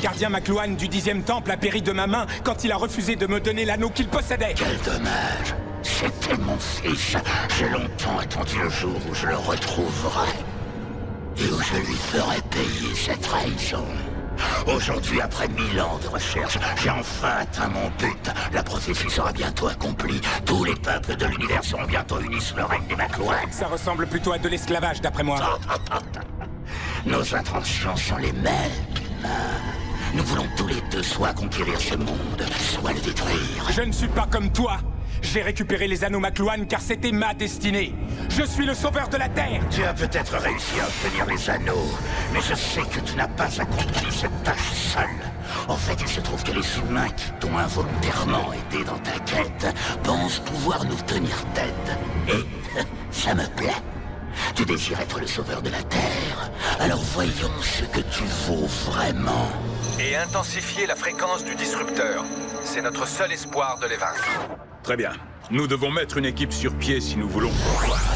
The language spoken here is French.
gardien McLuhan du 10e temple a péri de ma main quand il a refusé de me donner l'anneau qu'il possédait. Quel dommage. C'était mon fils. J'ai longtemps attendu le jour où je le retrouverai. Et où je lui ferai payer cette trahison. Aujourd'hui, après 1000 ans de recherche, j'ai enfin atteint mon but. La prophétie sera bientôt accomplie. Tous les peuples de l'univers seront bientôt unis sous le règne des McLuhan. Ça ressemble plutôt à de l'esclavage, d'après moi. Nos intentions sont les mêmes, humains. Nous voulons tous les deux soit conquérir ce monde, soit le détruire. Je ne suis pas comme toi. J'ai récupéré les anneaux McLuhan car c'était ma destinée. Je suis le sauveur de la Terre. Tu as peut-être réussi à obtenir les anneaux, mais je sais que tu n'as pas accompli cette tâche seule. En fait, il se trouve que les humains qui t'ont involontairement aidé dans ta quête pensent pouvoir nous tenir tête. Et ça me plaît. Tu désires être le sauveur de la Terre. Alors voyons ce que tu vaux vraiment. Et intensifier la fréquence du disrupteur. C'est notre seul espoir de les vaincre. Très bien. Nous devons mettre une équipe sur pied si nous voulons.